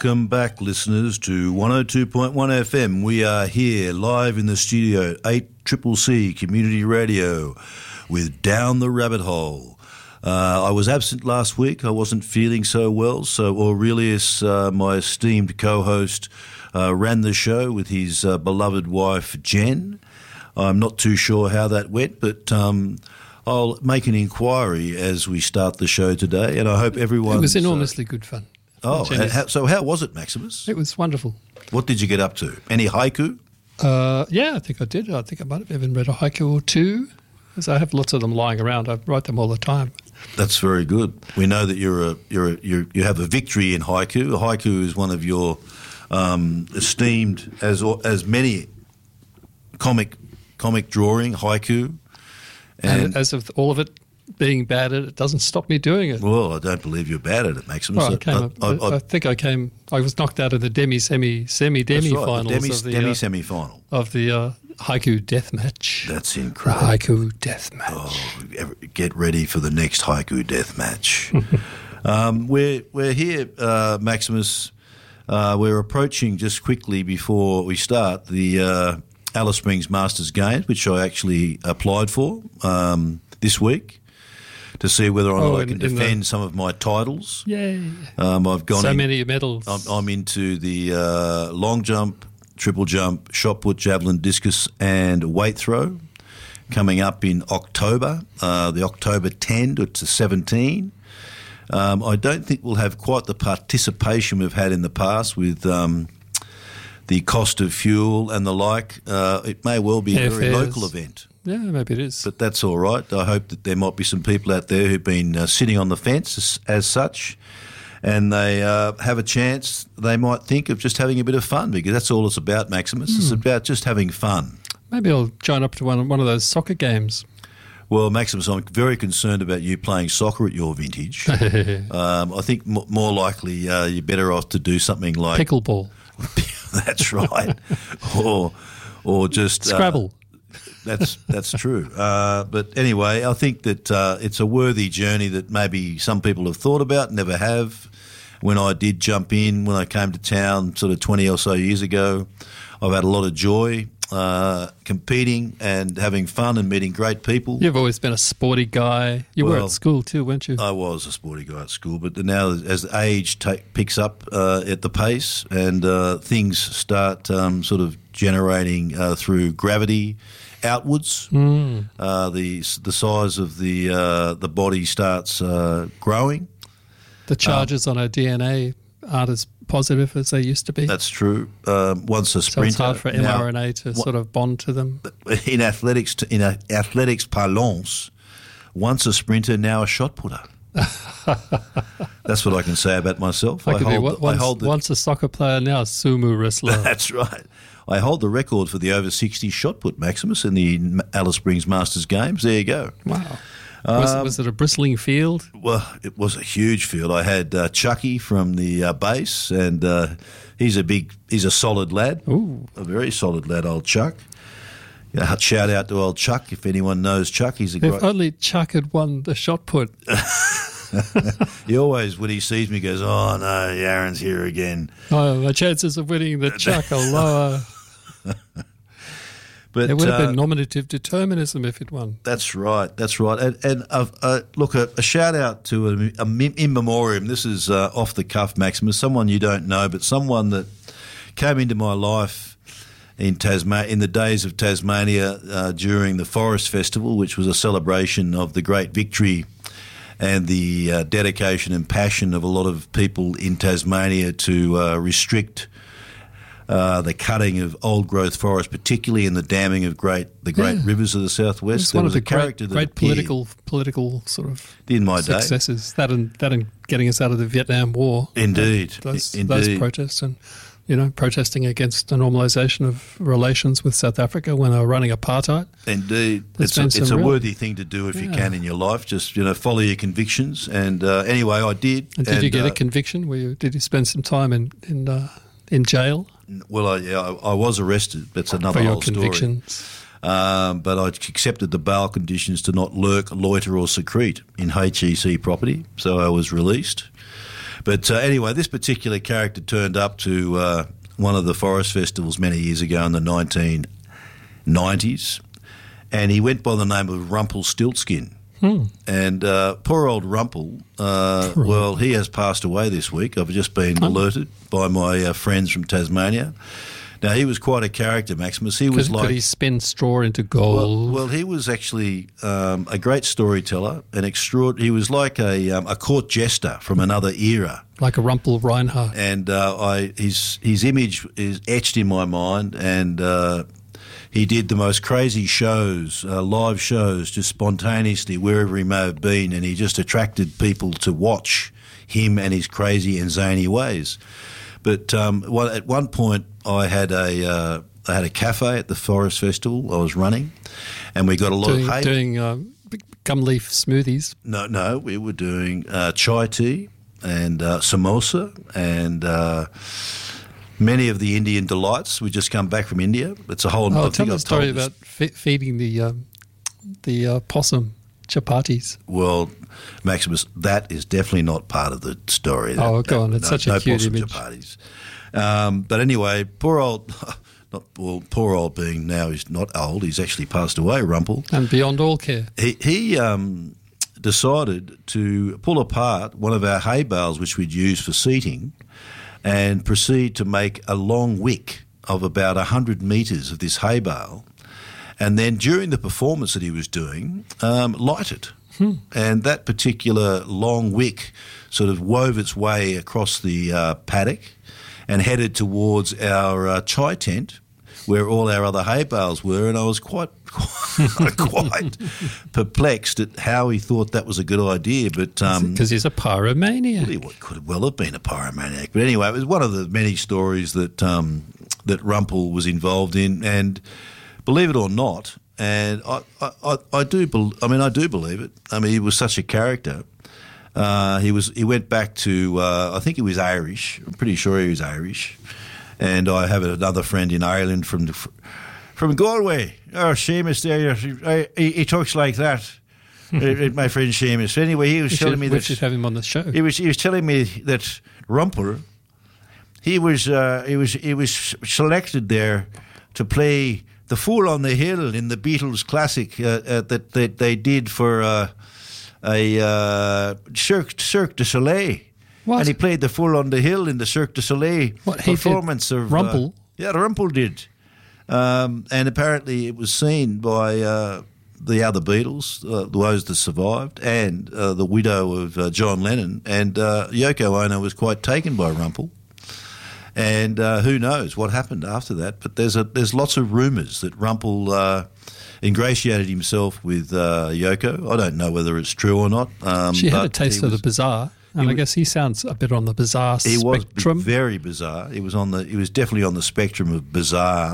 Welcome back, listeners, to 102.1 FM. We are here live in the studio, 8CCC Community Radio, with Down the Rabbit Hole. I was absent last week. I wasn't feeling so well, so Aurelius, my esteemed co-host, ran the show with his beloved wife, Jen. I'm not too sure how that went, but I'll make an inquiry as we start the show today, and I hope everyone... It was enormously good fun. Oh, so how was it, Maximus? It was wonderful. What did you get up to? Any haiku? Yeah, I think I did. I think I might have even read a haiku or two, because I have lots of them lying around. I write them all the time. That's very good. We know that you have a victory in haiku. Haiku is one of your esteemed, as many comic drawing haiku. And as of all of it being bad at it, doesn't stop me doing it. Well, I don't believe you're bad at it, Maximus. Well, I was knocked out of the semi-demi finals demi-semi-final of the haiku death match. That's incredible. The haiku death match. Oh, get ready for the next haiku death match. We're here, Maximus. We're approaching just quickly before we start the Alice Springs Masters Games, which I actually applied for this week, to see whether or not I can defend some of my titles. Yay. I've gone so many medals. I'm into the long jump, triple jump, shot put, javelin, discus and weight throw coming up in October, the October 10 to 17. I don't think we'll have quite the participation we've had in the past with the cost of fuel and the like. It may well be a very local event. Yeah, maybe it is. But that's all right. I hope that there might be some people out there who've been sitting on the fence as such, and they have a chance. They might think of just having a bit of fun, because that's all it's about, Maximus. It's about just having fun. Maybe I'll join up to one of those soccer games. Well, Maximus, I'm very concerned about you playing soccer at your vintage. I think more likely you're better off to do something like... Pickleball. That's right. or just... Scrabble. That's true. But anyway, I think that it's a worthy journey that maybe some people have thought about, never have. When I did jump in, when I came to town sort of 20 or so years ago, I've had a lot of joy competing and having fun and meeting great people. You've always been a sporty guy. You were at school too, weren't you? I was a sporty guy at school, but now as the age picks up at the pace and things start sort of generating through gravity outwards, the size of the body starts growing. The charges on our DNA aren't as positive as they used to be. That's true. Once a sprinter, so it's hard for mRNA to sort of bond to them. In athletics parlance, once a sprinter, now a shot putter. That's what I can say about myself. Once a soccer player, now a sumo wrestler. That's right. I hold the record for the over 60 shot put, Maximus, in the Alice Springs Masters Games. There you go. Wow. Was it a bristling field? Well, it was a huge field. I had Chucky from the base, and he's a solid lad. Ooh. A very solid lad, old Chuck. Shout out to old Chuck, if anyone knows Chuck. If only Chuck had won the shot put. He always, when he sees me, goes, "Oh no, Aaron's here again." Oh, my chances of winning the Chuck are lower. But it would have been nominative determinism if it won. That's right. And look, a shout out to a in memoriam. This is off the cuff, Maximus. Someone you don't know, but someone that came into my life in the days of Tasmania during the Forest Festival, which was a celebration of the great victory and the dedication and passion of a lot of people in Tasmania to restrict the cutting of old-growth forest, particularly in the damming of the great rivers of the southwest. It's one of the great political sort of successes. That and getting us out of the Vietnam War. Indeed, those protests and protesting against the normalisation of relations with South Africa when they were running apartheid. Indeed, it's a worthy thing to do if you can in your life. Just follow your convictions. And anyway, I did. And did you get a conviction? Did you spend some time in jail? Well, I was arrested. That's another whole story. Convictions. But I accepted the bail conditions to not lurk, loiter or secrete in HEC property, so I was released. But anyway, this particular character turned up to one of the forest festivals many years ago in the 1990s, and he went by the name of Rumpelstiltskin. And poor old Rumpel, well, he has passed away this week. I've just been alerted by my friends from Tasmania. Now, he was quite a character, Maximus. He was like... Could he spin straw into gold? Well, he was actually a great storyteller, he was like a court jester from another era. Like a Rumpel Reinhardt. And his image is etched in my mind, and he did the most crazy shows, live shows, just spontaneously wherever he may have been, and he just attracted people to watch him and his crazy and zany ways. But at one point, I had a cafe at the Forest Festival I was running, and we got a lot of hate. Doing gum leaf smoothies. No, we were doing chai tea and samosa and many of the Indian delights. We just come back from India. It's a whole. Tell me a story about feeding the possum chapatis. Well, Maximus, that is definitely not part of the story. Go on. It's such a cute image. Chapatis. But anyway, poor old being now he's not old. He's actually passed away, Rumpel. And beyond all care. He decided to pull apart one of our hay bales, which we'd use for seating, and proceed to make a long wick of about 100 metres of this hay bale. And then during the performance that he was doing, light it. And that particular long wick sort of wove its way across the paddock and headed towards our chai tent where all our other hay bales were. And I was quite perplexed at how he thought that was a good idea. But because he's a pyromaniac. He could well have been a pyromaniac. But anyway, it was one of the many stories that that Rumpel was involved in. And believe it or not, and I do believe it. I mean, he was such a character. He went back to I think he was Irish. I'm pretty sure he was Irish. And I have another friend in Ireland from Galway. Oh, Seamus there. He talks like that. My friend Seamus. Anyway, he was telling me that we should have him on the show. He was telling me that Rumpel, he was selected there to play the Fool on the Hill in the Beatles classic that they did for a Cirque du Soleil. What? And he played the Fool on the Hill in the Cirque du Soleil performance of Rumpel. Rumpel did, and apparently it was seen by the other Beatles, those that survived, and the widow of John Lennon, and Yoko Ono was quite taken by Rumpel. And who knows what happened after that? But there's lots of rumours that Rumpel ingratiated himself with Yoko. I don't know whether it's true or not. She had a taste of the bizarre, and I guess he sounds a bit on the bizarre spectrum. He was very bizarre. He was definitely on the spectrum of bizarre.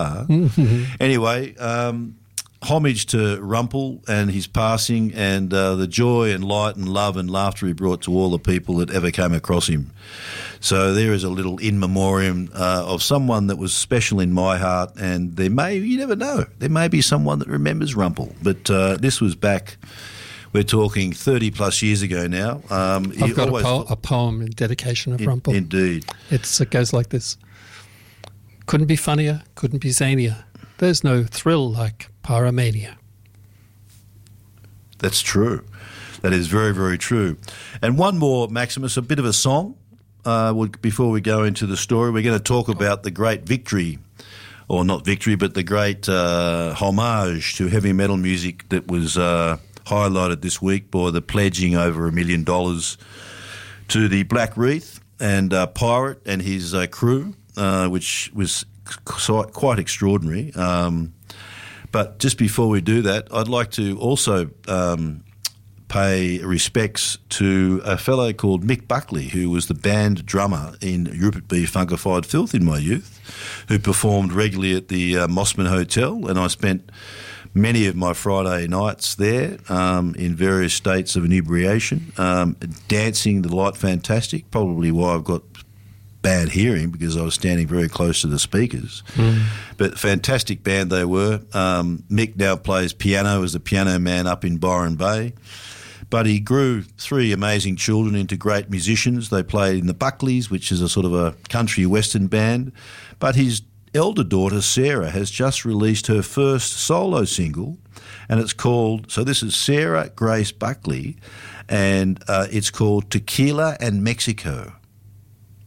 Anyway, homage to Rumpel and his passing, and the joy and light and love and laughter he brought to all the people that ever came across him. So there is a little in memoriam of someone that was special in my heart, and you never know, there may be someone that remembers Rumpel. But this was back, we're talking 30 plus years ago now. I've got a poem in dedication of Rumpel. Indeed. It goes like this. Couldn't be funnier, couldn't be zanier. There's no thrill like pyromania. That's true. That is very, very true. And one more, Maximus, a bit of a song. Before we go into the story, we're going to talk about the great victory, or not victory, but the great homage to heavy metal music that was highlighted this week by the pledging over $1 million to the Black Reef and Pirate and his crew, which was quite extraordinary. But just before we do that, I'd like to also pay respects to a fellow called Mick Buckley, who was the band drummer in Rupert B. Funkified Filth in my youth, who performed regularly at the Mossman Hotel, and I spent many of my Friday nights there in various states of inebriation, dancing the light fantastic, probably why I've got bad hearing because I was standing very close to the speakers. But fantastic band they were. Mick now plays piano as a piano man up in Byron Bay. But he grew three amazing children into great musicians. They played in the Buckleys, which is a sort of a country western band. But his elder daughter, Sarah, has just released her first solo single, and it's called, so this is Sarah Grace Buckley, and it's called Tequila and Mexico.